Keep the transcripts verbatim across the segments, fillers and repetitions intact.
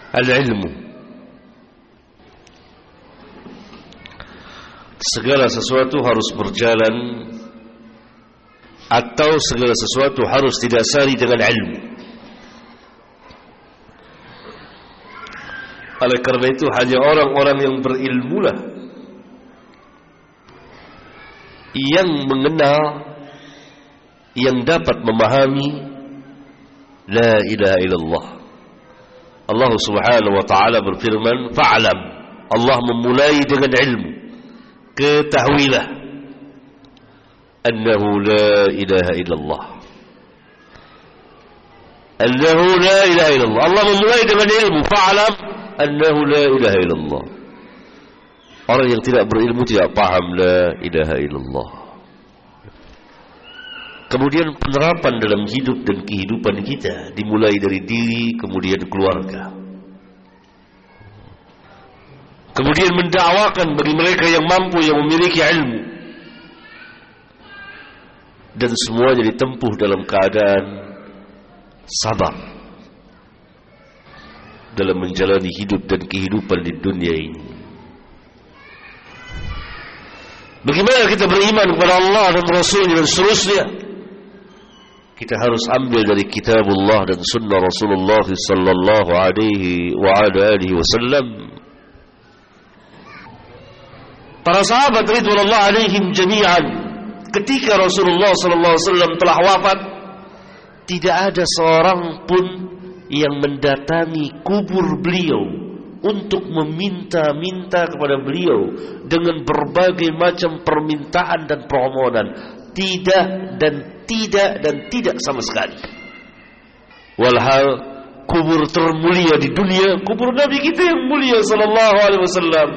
al-ilmu. Segala sesuatu harus berjalan atau segala sesuatu harus didasari dengan ilmu. Oleh karena itu hanya orang-orang yang berilmulah yang mengenal, yang dapat memahami la ilaha illallah. Allah subhanahu wa ta'ala berfirman, fa'alam. Allah memulai dengan ilmu. Ketahuilah annahu la ilaha illallah. Annahu la ilaha illallah. Allah memulai dengan ilmu. Fa'alam annahu la ilaha illallah. Orang yang tidak berilmu tidak paham la ilaha illallah. Kemudian penerapan dalam hidup dan kehidupan kita dimulai dari diri, kemudian keluarga. Kemudian mendakwakan bagi mereka yang mampu, yang memiliki ilmu. Dan semuanya ditempuh dalam keadaan sabar dalam menjalani hidup dan kehidupan di dunia ini. Bagaimana kita beriman kepada Allah dan Rasulnya dan seterusnya? Kita harus ambil dari kitabullah dan sunnah Rasulullah sallallahu alaihi wa ala alihi wasallam. Para sahabat ridwanullah alaihim jami'an, ketika Rasulullah sallallahu alaihi wasallam telah wafat, tidak ada seorang pun yang mendatangi kubur beliau untuk meminta-minta kepada beliau dengan berbagai macam permintaan dan permohonan. Tidak dan tidak dan tidak sama sekali. Walhal kubur termulia di dunia, kubur Nabi kita yang mulia sallallahu alaihi wasallam.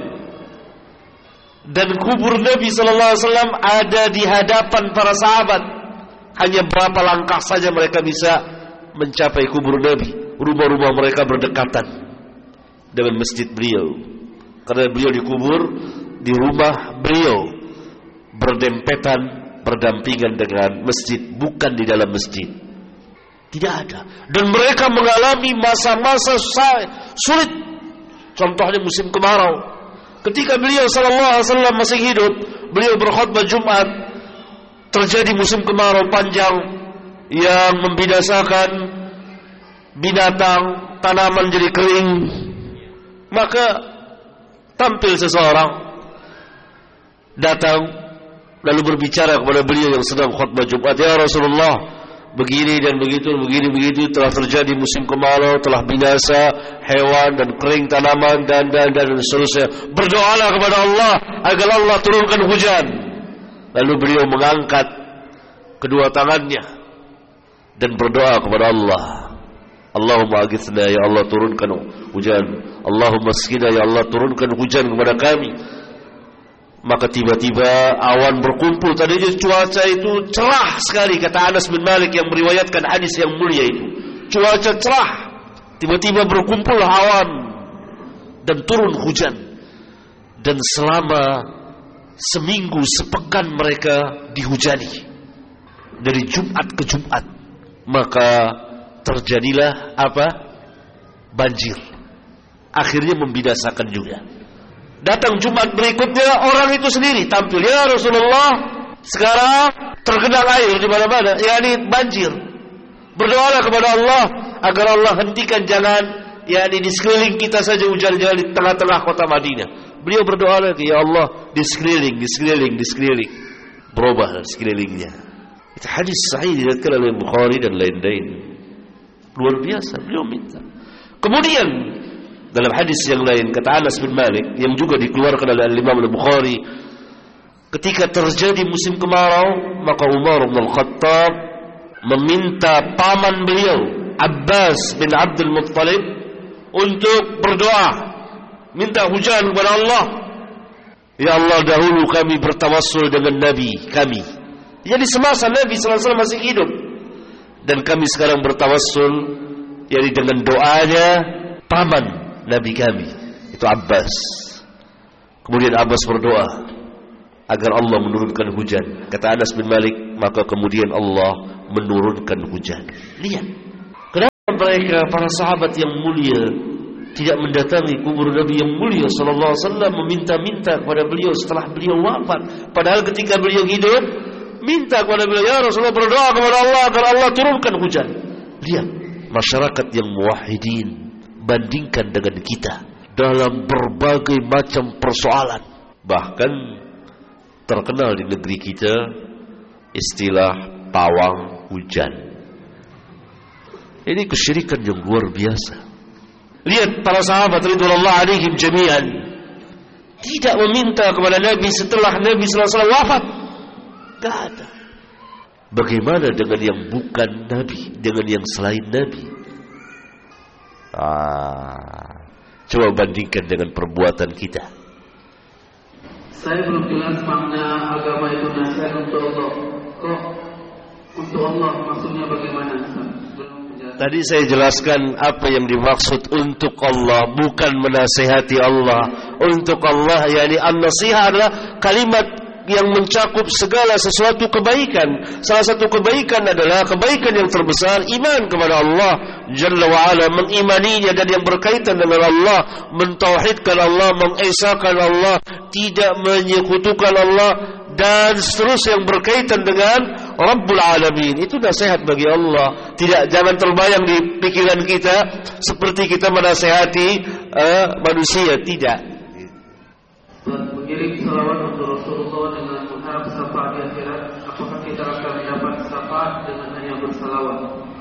Dan kubur Nabi sallallahu alaihi wasallam ada di hadapan para sahabat. Hanya berapa langkah saja mereka bisa mencapai kubur Nabi. Rumah-rumah mereka berdekatan dengan masjid beliau, karena beliau dikubur di rumah beliau, berdempetan, berdampingan dengan masjid, bukan di dalam masjid. Tidak ada. Dan mereka mengalami masa-masa sulit. Contohnya musim kemarau. Ketika beliau sallallahu alaihi wasallam masih hidup, beliau berkhutbah Jumat, terjadi musim kemarau panjang yang membinasakan binatang, tanaman jadi kering. Maka tampil seseorang datang lalu berbicara kepada beliau yang sedang khutbah Jumat, ya Rasulullah, begini dan begitu, begini begitu telah terjadi musim kemarau, telah binasa hewan dan kering tanaman dan dan dan, dan seterusnya. Berdoalah kepada Allah agar Allah turunkan hujan. Lalu beliau mengangkat kedua tangannya dan berdoa kepada Allah. Allahumma aghithna, ya Allah turunkan hujan. Allahumma askina, ya Allah turunkan hujan kepada kami. Maka tiba-tiba awan berkumpul. Tadinya cuaca itu cerah sekali, kata Anas bin Malik yang meriwayatkan hadis yang mulia itu. Cuaca cerah, tiba-tiba berkumpul awan dan turun hujan. Dan selama seminggu, sepekan mereka dihujani dari Jumat ke Jumat. Maka terjadilah apa? Banjir. Akhirnya membinasakan juga. Datang Jumat berikutnya, orang itu sendiri tampil, ya Rasulullah, sekarang tergenang air di mana-mana, yakni banjir. Berdoalah kepada Allah agar Allah hentikan, jangan yakni di sekeliling kita saja hujan, jangan di tengah-tengah kota Madinah. Beliau berdoa lagi, ya Allah, di sekeliling, di sekeliling, di sekeliling. Berubah sekelilingnya. Itu hadis sahih diriwayatkan oleh Bukhari dan lain-lain. Luar biasa, beliau minta. Kemudian dalam hadis yang lain, kata Anas bin Malik yang juga dikeluarkan oleh Imam Al-Bukhari, ketika terjadi musim kemarau, maka Umar bin Al-Khattab meminta paman beliau Abbas bin Abdul Muttalib untuk berdoa, minta hujan kepada Allah. Ya Allah, dahulu kami bertawassul dengan Nabi kami, jadi semasa Nabi sallallahu alaihi wasallam masih hidup, dan kami sekarang bertawassul jadi dengan doanya paman Nabi kami, itu Abbas. Kemudian Abbas berdoa agar Allah menurunkan hujan. Kata Anas bin Malik, maka kemudian Allah menurunkan hujan. Lihat, kenapa mereka, para sahabat yang mulia, tidak mendatangi kubur Nabi yang mulia sallallahu alaihi wasallam meminta-minta kepada beliau setelah beliau wafat. Padahal ketika beliau hidup, minta kepada beliau, ya Rasulullah, berdoa kepada Allah agar Allah turunkan hujan. Lihat, masyarakat yang muwahhidin bandingkan dengan kita dalam berbagai macam persoalan. Bahkan terkenal di negeri kita istilah pawang hujan. Ini kesyirikan yang luar biasa. Lihat para sahabat radhiyallahu alaihim jami'an tidak meminta kepada Nabi setelah Nabi sallallahu alaihi wasallam wafat. Tidak ada. Bagaimana dengan yang bukan Nabi, dengan yang selain Nabi? Ah, coba bandingkan dengan perbuatan kita. Saya belum jelas makna agama itu nasihat untuk Allah. Kok untuk Allah maksudnya bagaimana? Tadi saya jelaskan apa yang dimaksud untuk Allah, bukan menasihati Allah. Untuk Allah, yakni an-nasihat adalah kalimat yang mencakup segala sesuatu kebaikan. Salah satu kebaikan adalah kebaikan yang terbesar, iman kepada Allah Jalla wa'ala, mengimaninya dan yang berkaitan dengan Allah, mentauhidkan Allah, mengesahkan Allah, tidak menyekutukan Allah, dan seterusnya yang berkaitan dengan Rabbul Alamin. Itu nasihat bagi Allah. Tidak, jangan terbayang di pikiran kita seperti kita menasihati uh, manusia. Tidak. Mengirim salawat untuk Rasulullah dengan mengharap syafaat di akhirat, apakah kita akan mendapat syafaat dengan hanya bersalawat?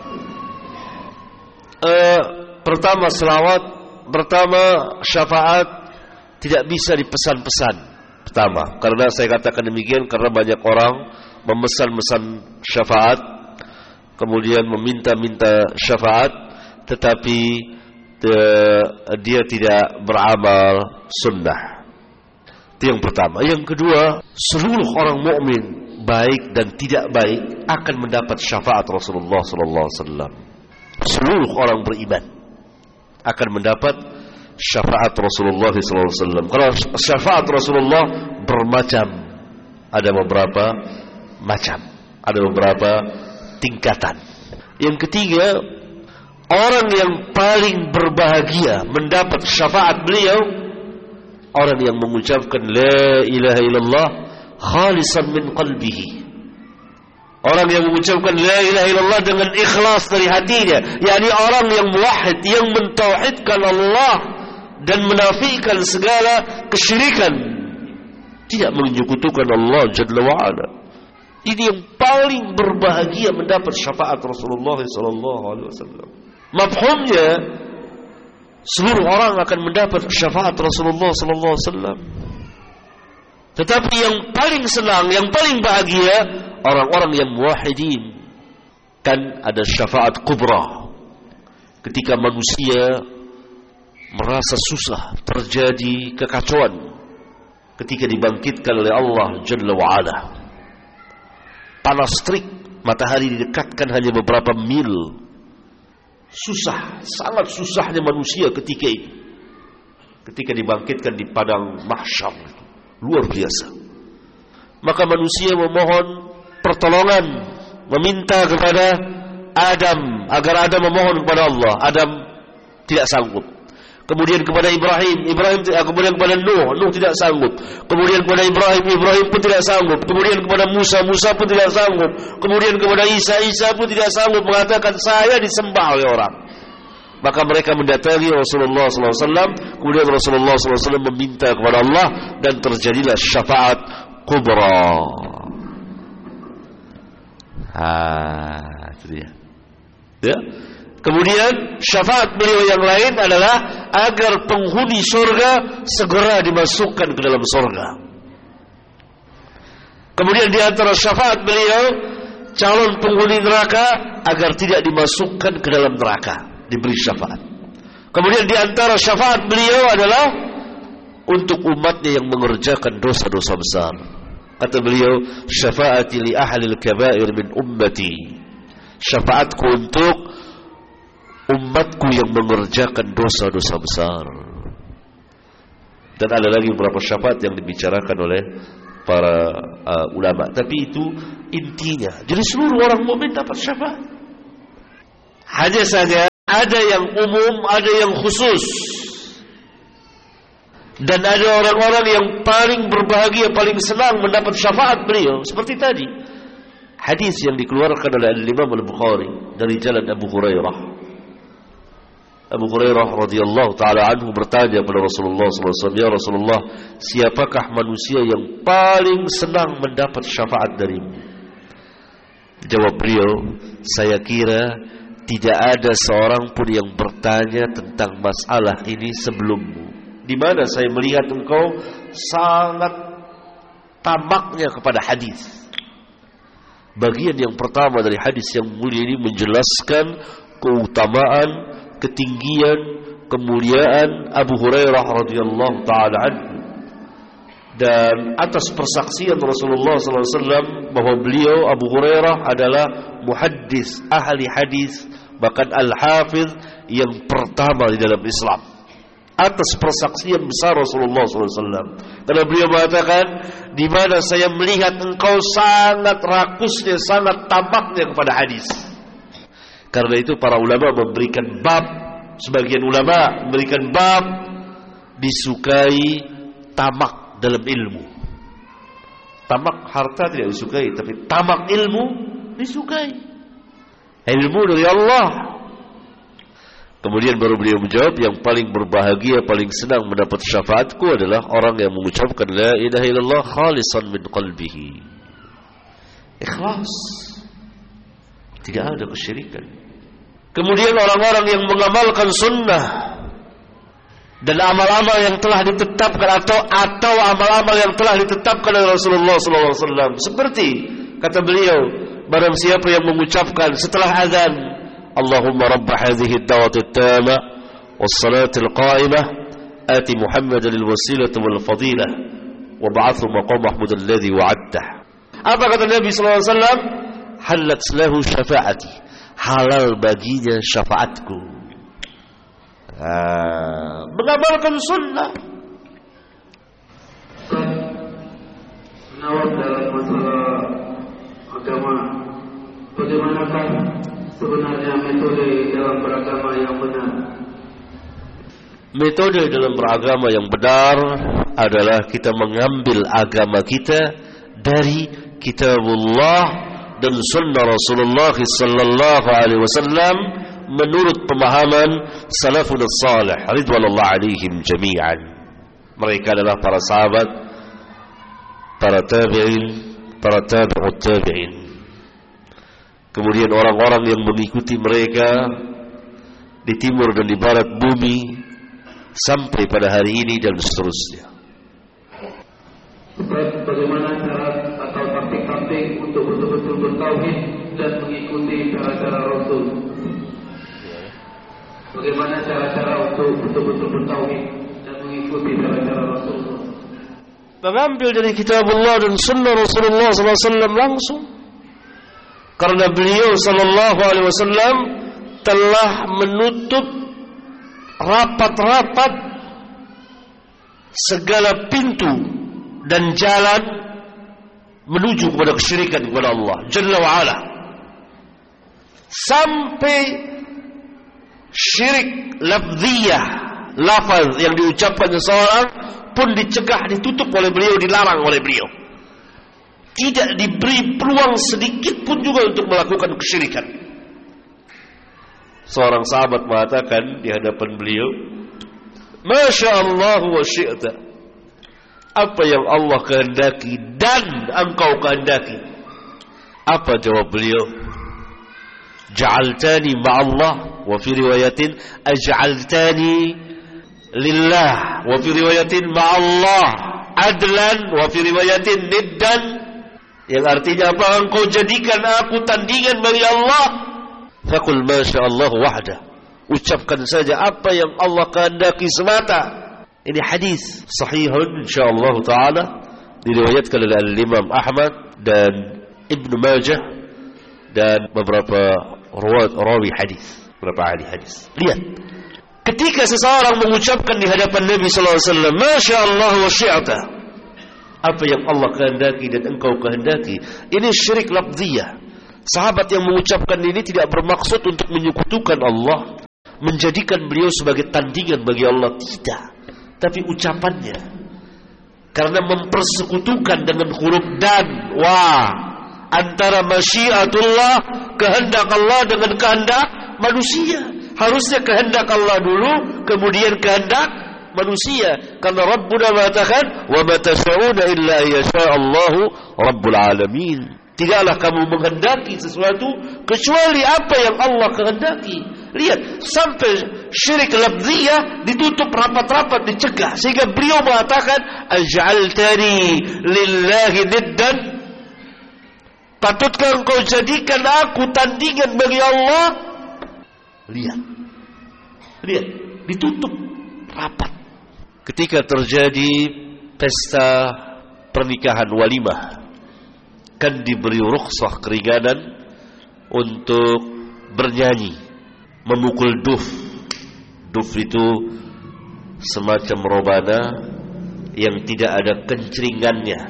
Uh, pertama salawat, pertama syafaat tidak bisa dipesan-pesan. Pertama, karena saya katakan demikian karena banyak orang memesan-mesan syafaat, kemudian meminta-minta syafaat, tetapi de, dia tidak beramal sunnah. Itu yang pertama. Yang kedua, seluruh orang mukmin baik dan tidak baik akan mendapat syafaat Rasulullah sallallahu alaihi wasallam. Seluruh orang beriman akan mendapat syafaat Rasulullah sallallahu alaihi wasallam. Kalau syafaat Rasulullah bermacam, ada beberapa macam, ada beberapa tingkatan. Yang ketiga, orang yang paling berbahagia mendapat syafaat beliau, orang yang mengucapkan la ilaha illallah khalisan min qalbihi. Orang yang mengucapkan la ilaha illallah dengan ikhlas dari hatinya, yakni orang yang muwahhid, yang mentauhidkan Allah dan menafikan segala kesyirikan, tidak menyekutukan Allah Jalla wa'ala. Ini yang paling berbahagia mendapat syafaat Rasulullah sallallahu alaihi wasallam. Mafhumnya, seluruh orang akan mendapat syafaat Rasulullah sallallahu alaihi wasallam. Tetapi yang paling senang, yang paling bahagia orang-orang yang muwahhidin. Kan ada syafaat kubra. Ketika manusia merasa susah, terjadi kekacauan, ketika dibangkitkan oleh Allah Jalla wa'ala, panas terik, matahari didekatkan hanya beberapa mil, susah, sangat susahnya manusia ketika itu, ketika dibangkitkan di padang mahsyar, luar biasa. Maka manusia memohon pertolongan, meminta kepada Adam agar Adam memohon kepada Allah. Adam tidak sanggup. Kemudian kepada Ibrahim, Ibrahim kemudian kepada Nuh, Nuh tidak sanggup. Kemudian kepada Ibrahim, Ibrahim pun tidak sanggup. Kemudian kepada Musa, Musa pun tidak sanggup. Kemudian kepada Isa, Isa pun tidak sanggup, mengatakan saya disembah oleh orang. Maka mereka mendatangi Rasulullah sallallahu alaihi wasallam. Kemudian Rasulullah sallallahu alaihi wasallam meminta kepada Allah dan terjadilah syafaat kubra. Ah, itu dia. Ya. Kemudian syafaat beliau yang lain adalah agar penghuni surga segera dimasukkan ke dalam surga. Kemudian di antara syafaat beliau, calon penghuni neraka agar tidak dimasukkan ke dalam neraka, diberi syafaat. Kemudian di antara syafaat beliau adalah untuk umatnya yang mengerjakan dosa-dosa besar. Kata beliau, syafaati li ahlil kabair min ummati. Syafaatku untuk umatku yang mengerjakan dosa-dosa besar. Dan ada lagi beberapa syafaat yang dibicarakan oleh para uh, ulama. Tapi itu intinya. Jadi seluruh orang mukmin dapat syafaat. Hanya saja ada yang umum, ada yang khusus. Dan ada orang-orang yang paling berbahagia, paling senang mendapat syafaat beliau. Seperti tadi hadis yang dikeluarkan oleh Imam Al-Bukhari dari jalan Abu Hurairah. Abu Hurairah radhiyallahu taala anhu bertanya kepada Rasulullah sallallahu alaihi wasallam, "Ya Rasulullah, siapakah manusia yang paling senang mendapat syafaat darimu?" Jawab beliau, "Saya kira tidak ada seorang pun yang bertanya tentang masalah ini sebelummu. Di mana saya melihat engkau sangat tamaknya kepada hadis." Bagian yang pertama dari hadis yang mulia ini menjelaskan keutamaan, ketinggian, kemuliaan Abu Hurairah radhiyallahu taala anhu. Dan atas persaksian Rasulullah sallallahu alaihi wasallam bahwa beliau Abu Hurairah adalah muhaddis, ahli hadis, bahkan al-hafiz yang pertama di dalam Islam. Atas persaksian besar Rasulullah sallallahu alaihi wasallam. Karena beliau mengatakan, di mana saya melihat engkau sangat rakusnya, sangat tamaknya kepada hadis. Karena itu para ulama memberikan bab, sebagian ulama memberikan bab disukai tamak dalam ilmu. Tamak harta tidak disukai, tapi tamak ilmu disukai. Ilmu dari Allah. Kemudian baru beliau menjawab, yang paling berbahagia, paling senang mendapat syafaatku adalah orang yang mengucapkan la ilaha illallah khalisan min qalbihi. Ikhlas. Tidak ada kesyirikan. Kemudian orang-orang yang mengamalkan sunnah dan amal-amal yang telah ditetapkan atau atau amal-amal yang telah ditetapkan oleh Rasulullah sallallahu alaihi wasallam. Seperti kata beliau, barang siapa yang mengucapkan setelah azan, Allahumma rabb hadhihi ad-da'wati at-tamah was-salati al-qa'imah ati Muhammadan al-wasilata wal-fadilah wa ba'athu maqam Mahmud alladhi wa'adtah. Apa kata Nabi sallallahu alaihi wasallam? Halat lahu syafaati, halal baginya syafaatku. Ah, mengamalkan sunnah. Menawar dalam masalah agama, bagaimanakah sebenarnya metode dalam beragama yang benar? Metode dalam beragama yang benar adalah kita mengambil agama kita dari kitabullah dan sunnah Rasulullah sallallahu alaihi wasallam menurut pemahaman salafun salih ridwanullah alaihim jami'an. Mereka adalah para sahabat, para tabi'in, para tabi'ut tabi'in. Kemudian orang-orang yang mengikuti mereka di timur dan di barat bumi sampai pada hari ini dan seterusnya. Bagaimana cara atau taktik-taktik untuk betul-betul bertauhid dan mengikuti cara-cara Rasul? Bagaimana cara-cara untuk betul-betul bertauhid dan mengikuti cara-cara Rasul? Mengambil dari kitabullah dan sunnah Rasulullah sallallahu alaihi wasallam langsung. Karena beliau sallallahu alaihi wasallam telah menutup rapat-rapat segala pintu dan jalan menuju kepada kesyirikan kepada Allah Jalla wa'ala, sampai syirik lafziyah, lafaz yang diucapkan seseorang pun dicegah, ditutup oleh beliau, dilarang oleh beliau. Tidak diberi peluang sedikit pun juga untuk melakukan kesyirikan. Seorang sahabat mengatakan di hadapan beliau, Masya Allah wa syi'ta, apa yang Allah kehendaki dan engkau kehendaki. Apa jawab beliau? Ja'altani ma'allah, wa fi riwayatin aj'altani lillah, wa fi riwayatin ma'allah adlan, wa fi riwayatin niddan. Yang artinya apa? Engkau jadikan aku tandingan bagi Allah. Faqul masya Allah wahda, ucapkan saja apa yang Allah kehendaki semata. Ini hadis sahihun insyaallah taala, diriwayatkan oleh Imam Ahmad dan Ibnu Majah dan beberapa rawi hadis, beberapa ahli hadis. Lihat, ketika seseorang mengucapkan di hadapan Nabi sallallahu alaihi wasallam, Masya Allah wa syi'ta, apa yang Allah kehendaki dan engkau kehendaki, ini syirik lafziyah. Sahabat yang mengucapkan ini tidak bermaksud untuk menyekutukan Allah, menjadikan beliau sebagai tandingan bagi Allah, tidak. tapi ucapannya. Karena mempersekutukan dengan huruf dan wa antara masyiatullah, kehendak Allah dengan kehendak manusia. Harusnya kehendak Allah dulu, kemudian kehendak manusia. Karena Rabbuna mengatakan, wa ma tasyauna illa yasha Allahu rabbul alamin. Tidaklah kamu menghendaki sesuatu kecuali apa yang Allah kehendaki. Lihat, sampai syirik lafziyah ditutup rapat-rapat, dicegah. Sehingga beliau mengatakan, aj'altani lillahi niddan. Patutkah engkau jadikan aku tandingan bagi Allah? Lihat. Lihat, ditutup rapat. Ketika terjadi pesta pernikahan walimah, kan diberi rukhsah keringanan untuk bernyanyi, memukul duf. Duf itu semacam robana yang tidak ada kencringannya,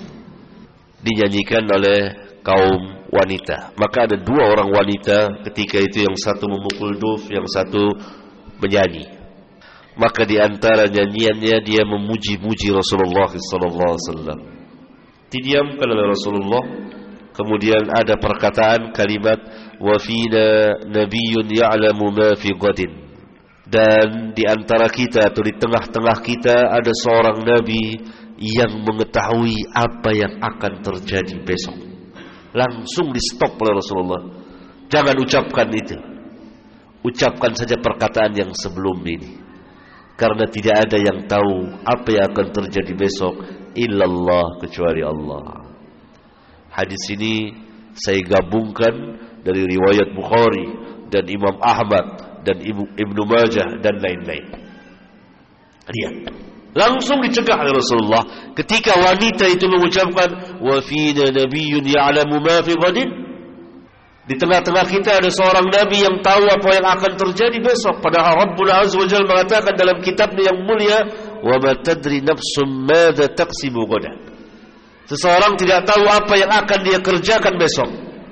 dinyanyikan oleh kaum wanita. Maka ada dua orang wanita ketika itu, yang satu memukul duf, yang satu menyanyi. Maka di antara nyanyiannya dia memuji-muji Rasulullah sallallahu alaihi wasallam. Didiamkan oleh Rasulullah. Kemudian ada perkataan kalimat wa fina nabiyyun ya'lamu ma fi ghadin. Dan di antara kita atau di tengah-tengah kita ada seorang nabi yang mengetahui apa yang akan terjadi besok. Langsung di stop oleh Rasulullah. Jangan ucapkan itu. Ucapkan saja perkataan yang sebelum ini. Karena tidak ada yang tahu apa yang akan terjadi besok illallah, kecuali Allah. Hadis ini saya gabungkan dari riwayat Bukhari dan Imam Ahmad dan Ibnu Majah dan lain-lain. Lihat, langsung dicegah oleh Rasulullah ketika wanita itu mengucapkan wa fina nabiyyun ya'lamu ma fi ghadin. Di tengah-tengah kita ada seorang nabi yang tahu apa yang akan terjadi besok. Padahal Rabbul Azza wa Jalla mengatakan dalam kitabnya yang mulia, wa ma tadri nafsum madza taksibu ghadan. Seseorang tidak tahu apa yang akan dia kerjakan besok.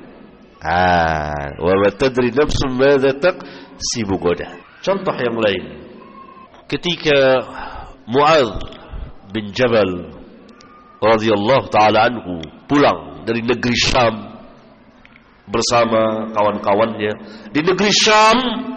Ah, wa ma tadri nafsum madza taksibu ghadan. Contoh yang lain. Ketika Mu'adz bin Jabal radhiyallahu taala anhu pulang dari negeri Syam bersama kawan-kawannya. Di negeri Syam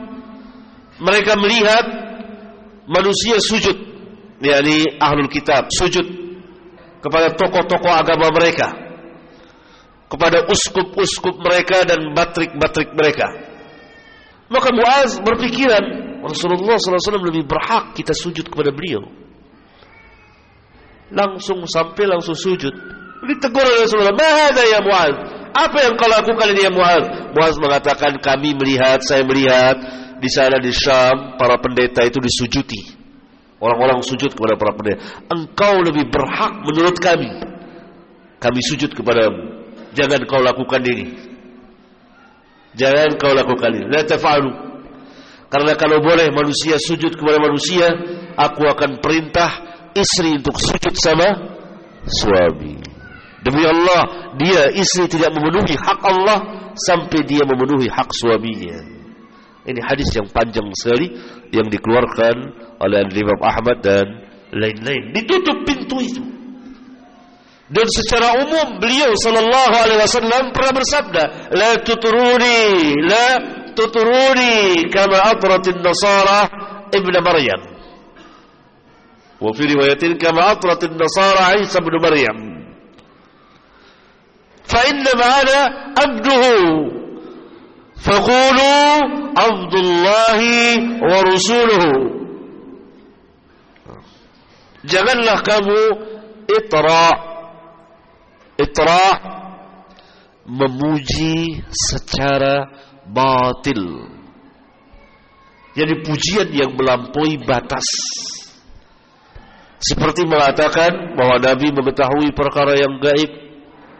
mereka melihat manusia sujud, yakni ahlul kitab sujud kepada tokoh-tokoh agama mereka, kepada uskup-uskup mereka dan batrik-batrik mereka. Maka Mu'adz berpikiran, Rasulullah sallallahu alaihi wasallam lebih berhak kita sujud kepada beliau. Langsung sampai langsung sujud. Ditegur oleh Rasulullah, "Ma hadza ya Mu'adz? Apa yang kau lakukan ini ya Mu'adz?" Mu'adz mengatakan, kami melihat, saya melihat di sana di Syam para pendeta itu disujuti. Orang-orang sujud kepada para pendeta. Engkau lebih berhak menurut kami. Kami sujud kepadamu. Jangan kau lakukan ini. Jangan kau lakukan ini. La taf'alu. Karena kalau boleh manusia sujud kepada manusia, aku akan perintah istri untuk sujud sama suami. Demi Allah, dia istri tidak memenuhi hak Allah sampai dia memenuhi hak suaminya. Ini hadis yang panjang sekali yang dikeluarkan oleh Imam Ahmad dan lain-lain. Ditutup pintu itu. Dan secara umum beliau sallallahu alaihi wasallam pernah bersabda, la tuturuni, la tuturuni kama atratin nasara ibn Maryam. Wa fi riwayatin kama atratin nasara Isa ibn Maryam. فإنما أنا عبده فقولوا عبد الله ورسوله. Janganlah kamu itra itra memuji secara batil, jadi pujian yang melampaui batas, seperti mengatakan bahwa Nabi mengetahui perkara yang gaib.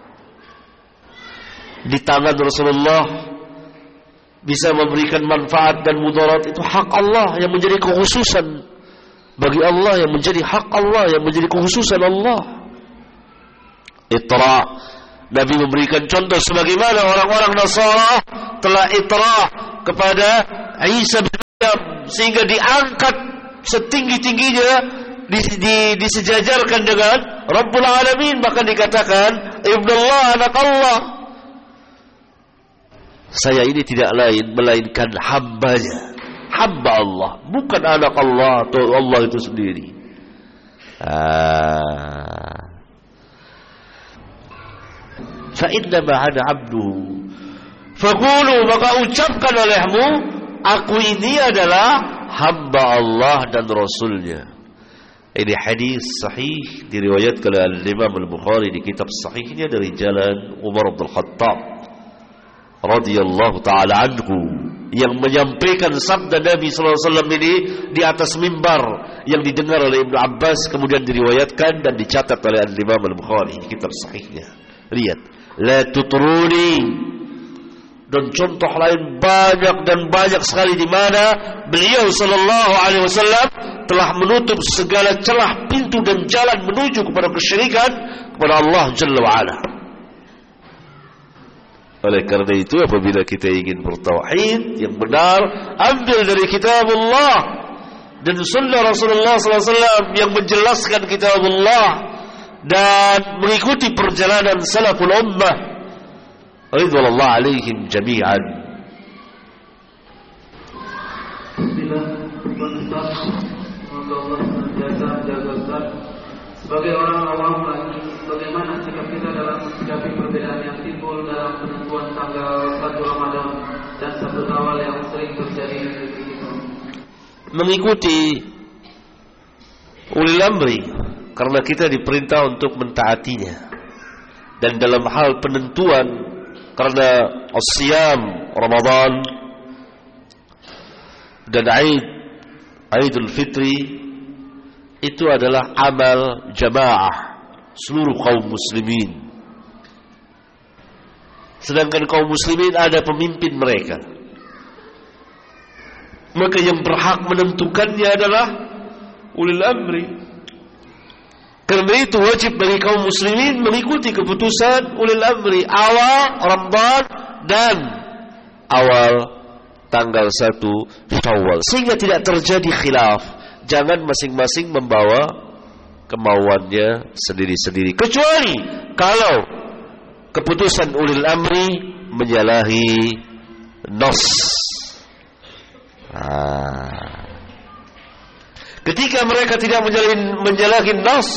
Di tangan Rasulullah bisa memberikan manfaat dan mudarat, itu hak Allah yang menjadi kekhususan bagi Allah, yang menjadi hak Allah, yang menjadi kekhususan Allah. Itra, Nabi memberikan contoh sebagaimana orang-orang Nasara telah itra kepada Isa bin Maryam sehingga diangkat setinggi-tingginya disejajarkan dengan Rabbul Alamin, bahkan dikatakan Ibnullah, anak Allah. Saya ini tidak lain melainkan hambanya, hamba Allah, bukan anak Allah atau Allah itu sendiri. Ah. Fa inna ma ana abduhu faqulu, maka ucapkan olehmu, aku ini adalah hamba Allah dan Rasulnya. Ini hadis sahih diriwayatkan oleh Imam Al-Bukhari di kitab sahihnya dari jalan Umar bin Khattab radhiyallahu taala anhu, yang menyampaikan sabda Nabi sallallahu alaihi wasallam ini di atas mimbar yang didengar oleh Ibnu Abbas, kemudian diriwayatkan dan dicatat oleh Imam Al-Bukhari di kitab sahihnya. Lihat, la tutruni. Dan contoh lain banyak dan banyak sekali di mana beliau sallallahu alaihi wasallam telah menutup segala celah pintu dan jalan menuju kepada kesyirikan kepada Allah Jalla wa Ala. Oleh karena itu, apabila kita ingin bertauhid yang benar, ambil dari kitabullah dan sunnah Rasulullah sallallahu alaihi wasallam yang menjelaskan kitabullah, dan mengikuti perjalanan salaful ummah ridwanullah alaihim jami'an. Bismillah, Ustaz, semoga Allah senantiasa menjaga Ustaz. Sebagai orang awam lagi, bagaimana sikap kita dalam menghadapi perbedaan yang timbul dalam penentuan tanggal satu Ramadan dan satu Syawal yang sering terjadi di negeri kita? Mengikuti ulil amri, karena kita diperintah untuk mentaatinya. Dan dalam hal penentuan, karena as-siyam Ramadan dan Aid Aidul Fitri itu adalah amal jamaah seluruh kaum muslimin. Sedangkan kaum muslimin ada pemimpin mereka, maka yang berhak menentukannya adalah ulil amri. Karena itu wajib bagi kaum muslimin mengikuti keputusan ulil amri awal Ramadan dan awal tanggal satu Syawal, sehingga tidak terjadi khilaf. Jangan masing-masing membawa kemauannya sendiri-sendiri, kecuali kalau keputusan ulil amri menyalahi nas. Ah. Ketika mereka tidak menyalahi nas,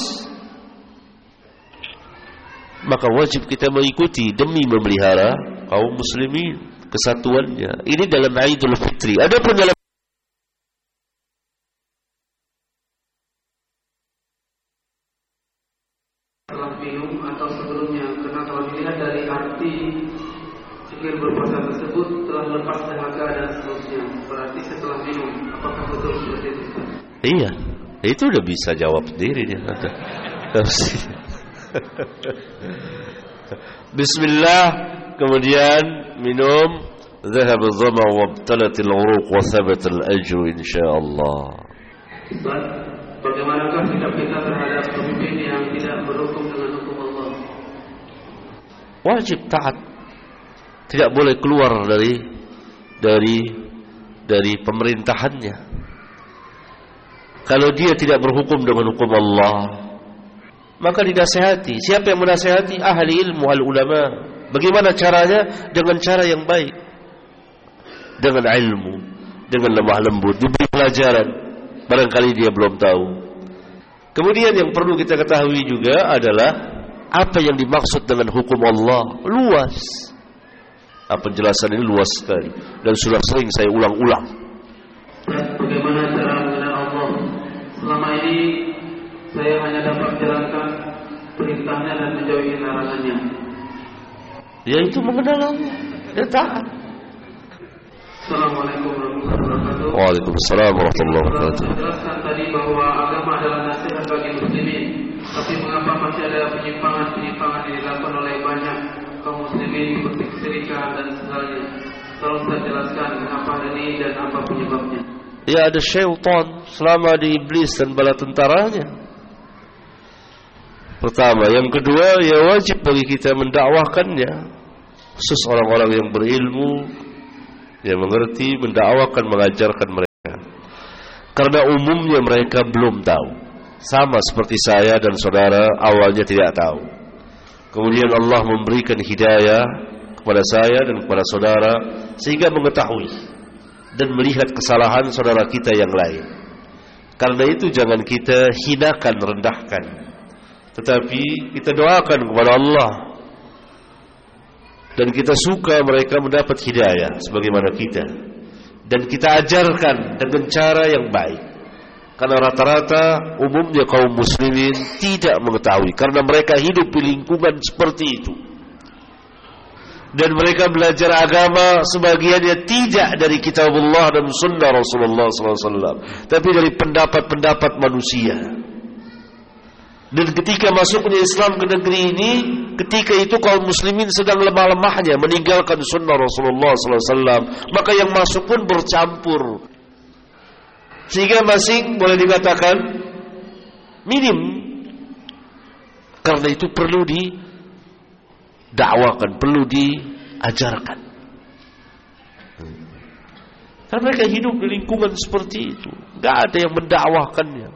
maka wajib kita mengikuti demi memelihara kaum muslimin, kesatuannya. Ini dalam Aidul Fitri. Adapun dalam setelah minum atau sebelumnya, karena kalau dilihat dari arti zikir berpuasa tersebut telah lepas dahaga dan seterusnya, berarti setelah minum. Apakah betul seperti itu? Iya, itu udah bisa jawab sendiri dia. Bismillah, kemudian minum, dhahab adh-dhama wa ibtalat al-uruq wa thabata al-ajru insyaallah. Bagaimanakah sikap kita terhadap pemimpin yang tidak berhukum dengan hukum Allah? Wajib taat, tidak boleh keluar dari dari dari pemerintahannya. Kalau dia tidak berhukum dengan hukum Allah, maka dinasihati. Siapa yang menasihati? Ahli ilmu, al-ulama. Bagaimana caranya? Dengan cara yang baik, dengan ilmu, dengan lemah lembut, diberi pelajaran barangkali dia belum tahu. Kemudian yang perlu kita ketahui juga adalah apa yang dimaksud dengan hukum Allah. Luas. Penjelasan ini luas sekali dan sudah sering saya ulang-ulang. Bagaimana cara mengenal Allah? Selama ini saya hanya dapat jalankan perintahnya dan menjauhi larangannya. Yaitu mengenal Allah dan taat. Assalamualaikum warahmatullahi wabarakatuh. Waalaikumsalam warahmatullahi wabarakatuh. Jelaskan tadi bahwa agama adalah nasihat bagi muslimin, tapi mengapa masih ada penyimpangan-penyimpangan yang dilakukan oleh banyak kaum muslimin seperti kesyirikan dan sebagainya? Tolong saya jelaskan mengapa ini dan apa penyebabnya. Ya, ada syaitan selama di iblis dan bala tentaranya. Pertama, yang kedua, ya wajib bagi kita mendakwahkannya, khusus orang-orang yang berilmu, yang mengerti, mendakwakan, mengajarkan mereka. Karena umumnya mereka belum tahu. sama seperti saya dan saudara awalnya tidak tahu. Kemudian Allah memberikan hidayah kepada saya dan kepada saudara sehingga mengetahui dan melihat kesalahan saudara kita yang lain. Karena itu jangan kita hinakan, rendahkan, tetapi kita doakan kepada Allah dan kita suka mereka mendapat hidayah sebagaimana kita, dan kita ajarkan dengan cara yang baik. Karena rata-rata umumnya kaum muslimin tidak mengetahui, karena mereka hidup di lingkungan seperti itu. Dan mereka belajar agama sebagiannya tidak dari kitabullah dan sunnah Rasulullah sallallahu alaihi wasallam, tapi dari pendapat-pendapat manusia. Dan ketika masuknya Islam ke negeri ini, ketika itu kaum muslimin sedang lemah-lemahnya meninggalkan sunnah Rasulullah sallallahu alaihi wasallam, maka yang masuk pun bercampur, sehingga masing boleh dikatakan minim. Karena itu perlu didakwakan, perlu diajarkan. Karena mereka hidup di lingkungan seperti itu, nggak ada yang mendakwahkannya.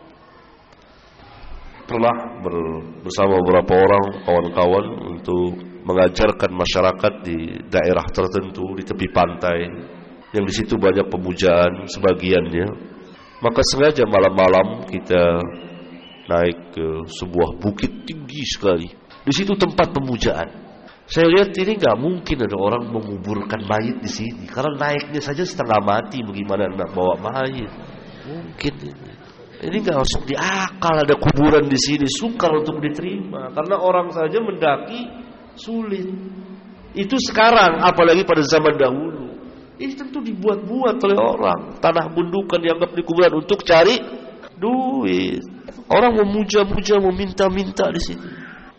Telah bersama beberapa orang kawan-kawan untuk mengajarkan masyarakat di daerah tertentu di tepi pantai yang di situ banyak pemujaan sebagiannya. Maka sengaja malam-malam kita naik ke sebuah bukit tinggi sekali. Di situ tempat pemujaan. Saya lihat ini nggak mungkin ada orang menguburkan mayit di sini, karena naiknya saja setengah mati, bagaimana nak bawa mayit? Mungkin ini. Ini nggak masuk di akal ada kuburan di sini, sukar untuk diterima karena orang saja mendaki sulit. Itu sekarang, apalagi pada zaman dahulu. Ini tentu dibuat-buat oleh orang. Tanah gundukan dianggap di kuburan untuk cari duit. Orang memuja-muja, meminta-minta di situ.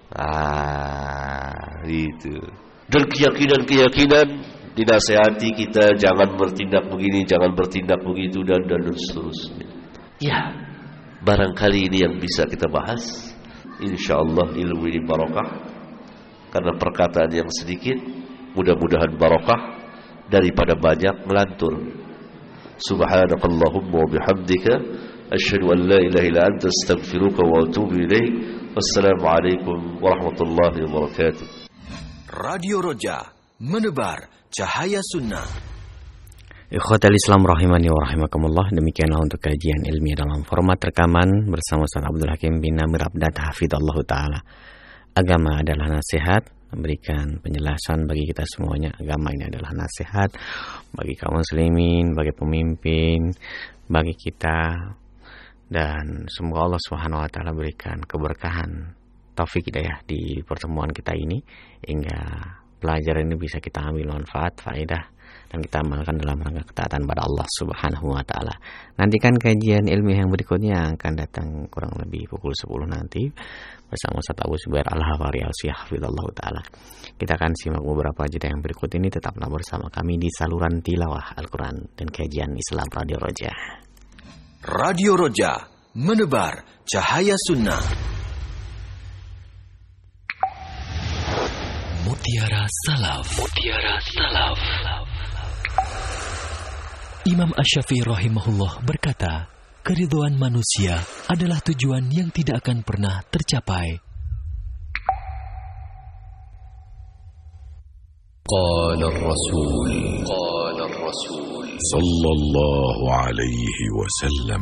Ah, itu. Dan keyakinan-keyakinan dinasehati kita jangan bertindak begini, jangan bertindak begitu, dan dan seterusnya. Ya, barangkali ini yang bisa kita bahas. InsyaAllah ilmu ini barakah, karena perkataan yang sedikit mudah-mudahan barakah daripada banyak melantur. Subhanakallahumma wa bihamdika asyhadu an la ilaha illa anta astaghfiruka wa atubu ilaik. Wassalamualaikum warahmatullahi wabarakatuh. Radio Roja, menebar cahaya sunnah. Ikhwatal Islam rahimani wa rahimakumullah. Demikianlah untuk kajian ilmiah dalam format rekaman bersama Ustaz Abdul Hakim bin Amir Abdat hafidhallahu taala. Agama adalah nasihat, memberikan penjelasan bagi kita semuanya. Agama ini adalah nasihat bagi kaum muslimin, bagi pemimpin, bagi kita, dan semoga Allah Subhanahu wa taala berikan keberkahan, taufik hidayah di pertemuan kita ini, hingga pelajaran ini bisa kita ambil manfaat, faedah, dan kita amalkan dalam rangka ketaatan pada Allah Subhanahu wa taala. Nantikan kajian ilmiah yang berikutnya akan datang kurang lebih pukul sepuluh nanti bersama Ustaz Abu Zubair Al-Hafari Al-Sihafidhallahu taala. Kita akan simak beberapa jeda yang berikut ini. Tetaplah bersama kami di saluran tilawah Al-Quran dan kajian Islam Radio Roja. Radio Roja, menebar cahaya sunnah. Mutiara Salaf. Mutiara Salaf. Imam Asy-Syafi'i rahimahullah berkata, keridhaan manusia adalah tujuan yang tidak akan pernah tercapai. Qala ar-Rasul, qala ar-Rasul sallallahu alaihi wasallam.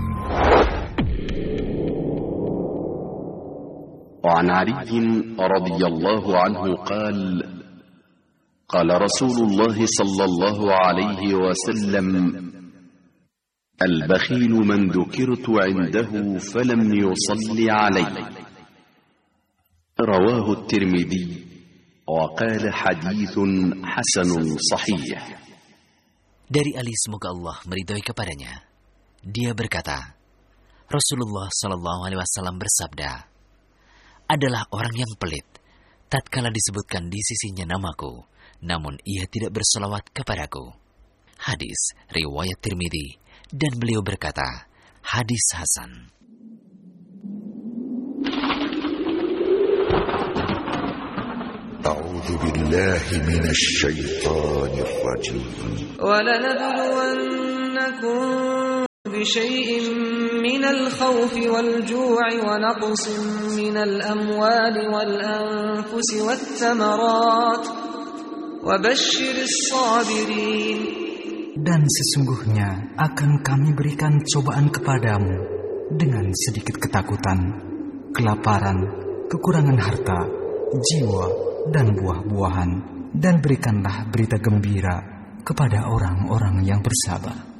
وعن علي رضي الله عنه قال قال رسول الله صلى الله عليه وسلم البخيل من ذكرت عنده فلم يصلي علي رواه الترمذي وقال حديث حسن صحيح. Dari Ali, semoga Allah meridhai kepadanya, dia berkata, Rasulullah Sallallahu Alaihi Wasallam bersabda, adalah orang yang pelit tatkala disebutkan di sisinya namaku, namun ia tidak berselawat kepadaku. Hadis riwayat Tirmidzi, dan beliau berkata, hadis hasan. A'udzu billahi minasy syaithanir rajim. Wa lanabluwannakum بشيء من الخوف والجوع ونقص من الأموال والأنفس والثمرات وبشر الصابرين. Dan sesungguhnya akan kami berikan cobaan kepadamu dengan sedikit ketakutan, kelaparan, kekurangan harta, jiwa, dan buah-buahan. Dan berikanlah berita gembira kepada orang-orang yang bersabar.